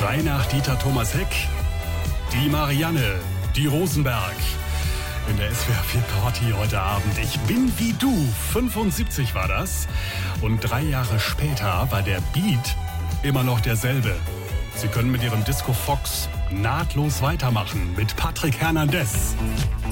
Frei nach Dieter Thomas Heck, die Marianne, die Rosenberg. In der SWR 4 Party heute Abend. Ich bin wie du. 75 war das. Und 3 Jahre später war der Beat immer noch derselbe. Sie können mit ihrem Disco Fox nahtlos weitermachen mit Patrick Hernandez.